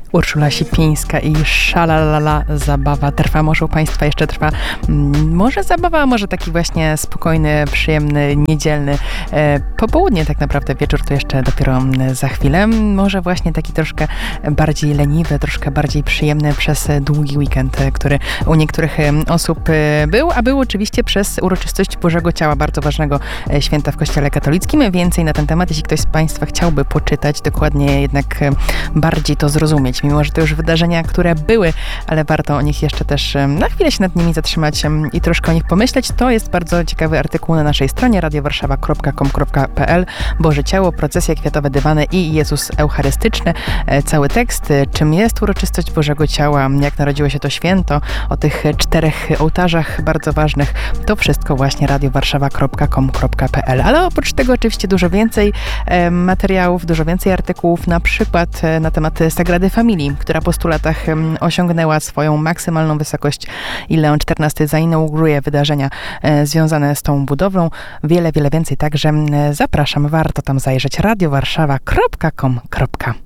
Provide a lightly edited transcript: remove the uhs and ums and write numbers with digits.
Urszula Sipińska i Szalalala zabawa trwa. Może u Państwa jeszcze trwa może zabawa, a może taki właśnie spokojny, przyjemny, niedzielny popołudnie, tak naprawdę wieczór to jeszcze dopiero za chwilę. Może właśnie taki troszkę bardziej leniwy, troszkę bardziej przyjemny przez długi weekend, który u niektórych osób był, a był oczywiście przez uroczystość Bożego Ciała, bardzo ważnego święta w Kościele katolickim. Więcej na ten temat, jeśli ktoś z Państwa chciałby poczytać, dokładnie jednak bardziej to zrozumieć, mimo że to już wydarzenia, które były, ale warto o nich jeszcze też na chwilę się nad nimi zatrzymać i troszkę o nich pomyśleć. To jest bardzo ciekawy artykuł na naszej stronie radiowarszawa.com.pl. Boże Ciało, procesje kwiatowe, dywany i Jezus Eucharystyczny. Cały tekst, czym jest uroczystość Bożego Ciała, jak narodziło się to święto, o tych 4 ołtarzach bardzo ważnych. To wszystko właśnie radiowarszawa.com.pl. Ale oprócz tego oczywiście dużo więcej materiałów, dużo więcej artykułów, na przykład na temat Sagrady Familii, która po 100 latach osiągnęła swoją maksymalną wysokość i Leon XIV zainauguruje wydarzenia związane z tą budowlą. Wiele więcej, także zapraszam, warto tam zajrzeć radiowarszawa.com.